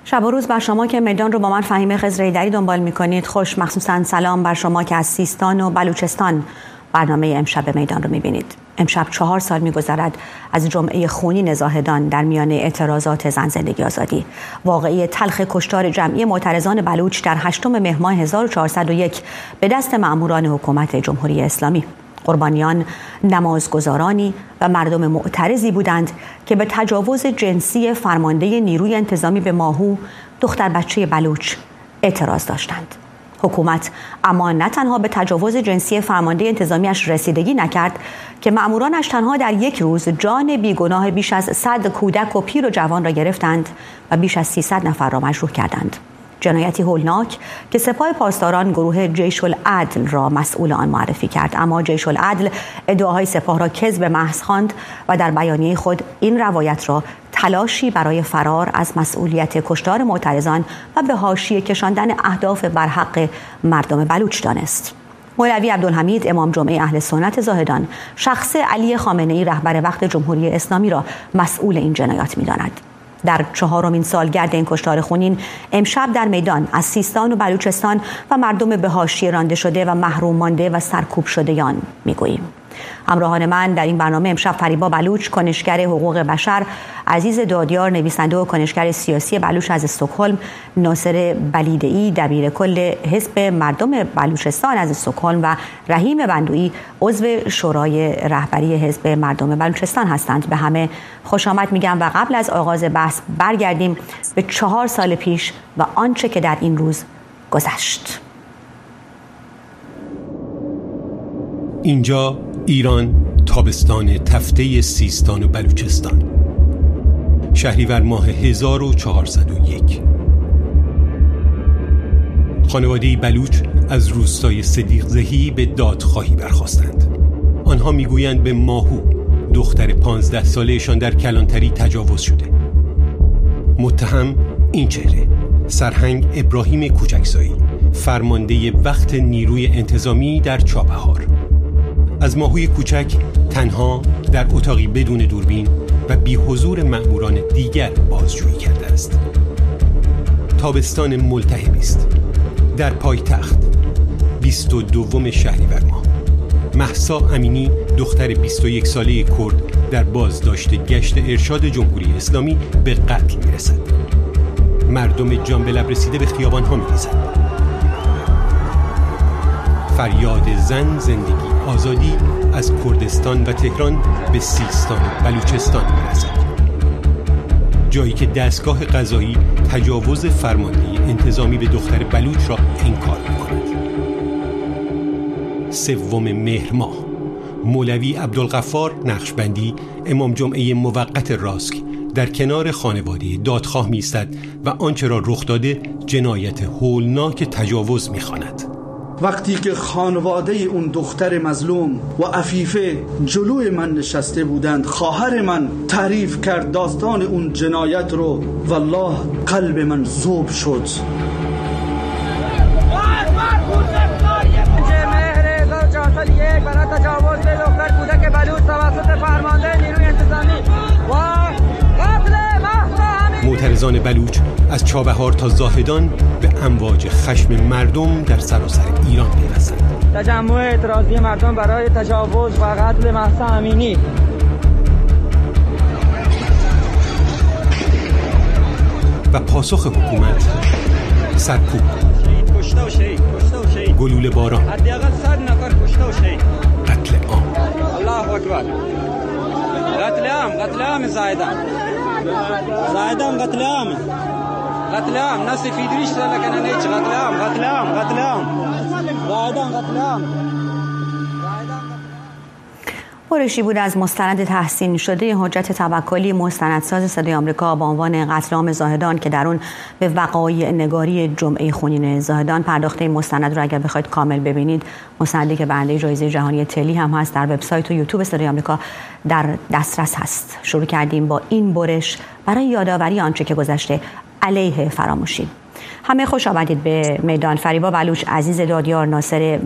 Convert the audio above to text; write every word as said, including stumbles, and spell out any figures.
شب و روز بر شما که میدان رو با من فهیمه خضرایی‌دری دنبال میکنید خوش، مخصوصا سلام بر شما که از سیستان و بلوچستان برنامه امشب میدان رو میبینید. امشب چهار سال میگذرد از جمعه خونین زاهدان در میان اعتراضات زن زندگی آزادی. واقعه تلخ کشتار جمعی معترضان بلوچ در هشتم مهر ماه هزار و چهارصد و یک به دست مأموران حکومت جمهوری اسلامی. قربانیان نمازگزارانی و مردم معترضی بودند که به تجاوز جنسی فرمانده نیروی انتظامی به ماهو، دختر بچه بلوچ، اعتراض داشتند. حکومت اما نه تنها به تجاوز جنسی فرمانده انتظامیش رسیدگی نکرد که مأمورانش تنها در یک روز جان بیگناه بیش از صد کودک و پیر و جوان را گرفتند و بیش از سیصد نفر را مجروح کردند. جنایتی هولناک که سپاه پاسداران گروه جیش العدل را مسئول آن معرفی کرد، اما جیش العدل ادعاهای سپاه را کذب محض خواند و در بیانیه خود این روایت را تلاشی برای فرار از مسئولیت کشتار معترضان و به حاشیه کشاندن اهداف برحق مردم بلوچ دانست. مولوی عبدالحمید امام جمعه اهل سنت زاهدان شخص علی خامنه‌ای رهبر وقت جمهوری اسلامی را مسئول این جنایات می‌داند. در چهارمین سالگرد این کشتار خونین امشب در میدان از سیستان و بلوچستان و مردم به حاشیه رانده شده و محروم مانده و سرکوب شدهیان میگوییم. همراهان من در این برنامه امشب فریبا بلوچ، کنشگر حقوق بشر، عزیز دادیار، نویسنده و کنشگر سیاسی بلوچ از استکهلم، ناصر بلیدعی، دبیر کل حزب مردم بلوچستان از استکهلم و رحیم بندویی، عضو شورای رهبری حزب مردم بلوچستان هستند. به همه خوش آمد میگم و قبل از آغاز بحث برگردیم به چهار سال پیش و آنچه که در این روز گذشت. اینجا ایران، تابستان تفته سیستان و بلوچستان، شهریور ماه هزار و چهارصد و یک. خانواده بلوچ از روستای صدیق زهی به دادخواهی برخاستند. آنها میگویند به ماهو، دختر پانزده سالهشان در کلانتری تجاوز شده. متهم این چهره، سرهنگ ابراهیم کوچکزایی، فرمانده وقت نیروی انتظامی در چابهار، از ماهوی کوچک تنها در اتاقی بدون دوربین و بی حضور مأموران دیگر بازجویی کرده است. تابستان ملتهبی است. در پایتخت بیست و دوم شهریور ماه، مهسا امینی دختر بیست و یک ساله کرد در بازداشت گشت ارشاد جمهوری اسلامی به قتل میرسد. مردم جان به لب رسیده به خیابان ها میریزند. فریاد زن زندگی آزادی از کردستان و تهران به سیستان و بلوچستان میرسد، جایی که دستگاه قضایی تجاوز فرمانده انتظامی به دختر بلوچ را انکار میکند. سوم مهر ماه، مولوی عبدالغفار نقشبندی امام جمعه موقت راسک در کنار خانواده دادخواه می‌ایستد و آنچه را رخ داده جنایت هولناک تجاوز می‌خواند. وقتی که خانواده اون دختر مظلوم و عفیفه جلوی من نشسته بودند، خواهر من تعریف کرد داستان اون جنایت رو، والله قلب من ذوب شد. مهر هزار و چهارصد و یک برای تجاوز به دختر کودک بلوچ توسط فرمانده نیروی انتظامی و قتل مهسا امینی. معترضان بلوچ از چابهار تا زاهدان به امواج خشم مردم در سراسر ایران پیوستند. تجمع اعتراضی مردم برای تجاوز و قتل مهسا امینی. و پاسخ حکومت سرکوب، کشته و شهید، کشته و شهید، گلوله باران، حداقل صد نفر کشته و شهید، قتل عام. الله اکبر. قتل عام، قتل عام زایدان، زایدان قتل عام، قتل عام، نه سفیدریش را لکنه نیچ، قتل عام، قتل عام، قتل عام، زایدان قتل عام. برشی بود از مستند تحسین شده حجت توکلی، مستندساز صدای آمریکا با عنوان قتل عام زاهدان که در اون به وقایع نگاری جمعه خونین زاهدان پرداخته. این مستند رو اگر بخواید کامل ببینید، مستندی که برنده جایزه جهانی تلی هم هست، در وبسایت و یوتیوب صدای آمریکا در دسترس هست. شروع کردیم با این برش برای یادآوری آنچه که گذشته علیه فراموشی. همه خوش آمدید به میدان. فریبا بلوچ، عزیز دادیار، ناصر